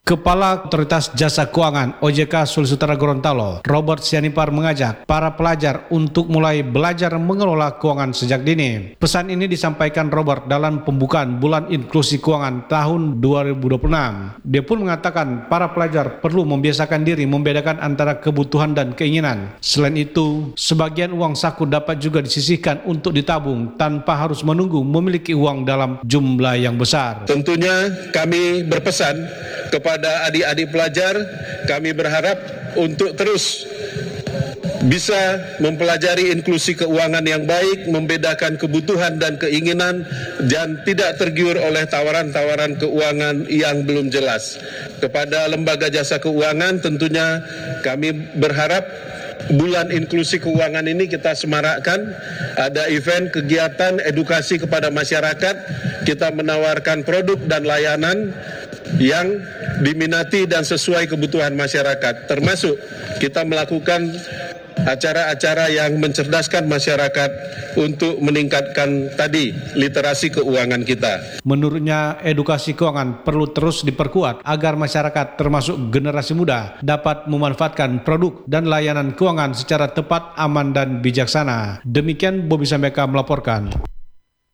Kepala Otoritas Jasa Keuangan OJK Sulawesi Utara Gorontalo, Robert Sianipar mengajak para pelajar untuk mulai belajar mengelola keuangan sejak dini. Pesan ini disampaikan Robert dalam pembukaan Bulan Inklusi Keuangan tahun 2026. Dia pun mengatakan para pelajar perlu membiasakan diri membedakan antara kebutuhan dan keinginan. Selain itu, sebagian uang saku dapat juga disisihkan untuk ditabung tanpa harus menunggu memiliki uang dalam jumlah yang besar. Tentunya kami berpesan kepada adik-adik pelajar, kami berharap untuk terus bisa mempelajari inklusi keuangan yang baik, membedakan kebutuhan dan keinginan, dan tidak tergiur oleh tawaran-tawaran keuangan yang belum jelas. Kepada lembaga jasa keuangan tentunya kami berharap Bulan Inklusi Keuangan ini kita semarakkan, ada event, kegiatan, edukasi kepada masyarakat, kita menawarkan produk dan layanan yang diminati dan sesuai kebutuhan masyarakat, termasuk kita melakukan acara-acara yang mencerdaskan masyarakat untuk meningkatkan tadi literasi keuangan kita. Menurutnya, edukasi keuangan perlu terus diperkuat agar masyarakat termasuk generasi muda dapat memanfaatkan produk dan layanan keuangan secara tepat, aman, dan bijaksana. Demikian Bobby Sameka melaporkan.